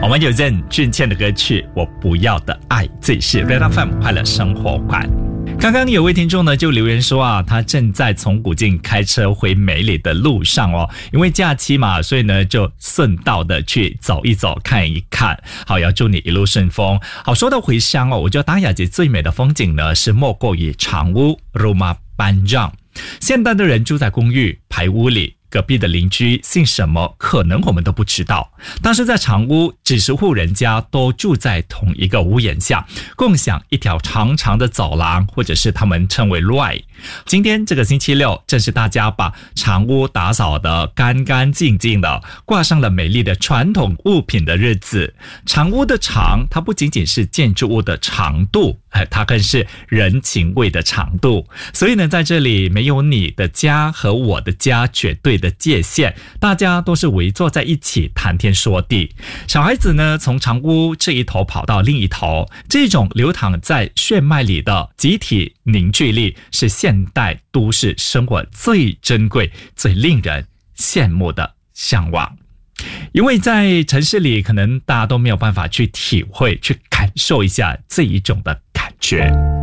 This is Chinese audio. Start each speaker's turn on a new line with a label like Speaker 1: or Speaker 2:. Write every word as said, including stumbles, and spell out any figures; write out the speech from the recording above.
Speaker 1: 我们有任俊倩的歌曲《我不要的爱》，这里是 Red F M 快乐生活馆。刚刚有位听众呢就留言说啊，他正在从古晋开车回美里的路上哦，因为假期嘛，所以呢就顺道的去走一走看一看。好，要祝你一路顺风。好，说到回乡哦，我觉得达雅节最美的风景呢是莫过于长屋 Rumah Panjang。现代的人住在公寓排屋里，隔壁的邻居姓什么可能我们都不知道，但是在长屋几十户人家都住在同一个屋檐下，共享一条长长的走廊，或者是他们称为 Luai。 今天这个星期六正是大家把长屋打扫得干干净净的，挂上了美丽的传统物品的日子。长屋的长，它不仅仅是建筑物的长度，它更是人情味的长度。所以呢，在这里没有你的家和我的家绝对的界限，大家都是围坐在一起谈天说地。小孩子呢，从长屋这一头跑到另一头，这种流淌在血脉里的集体凝聚力，是现代都市生活最珍贵、最令人羡慕的向往。因为在城市里，可能大家都没有办法去体会、去感受一下这一种的感觉。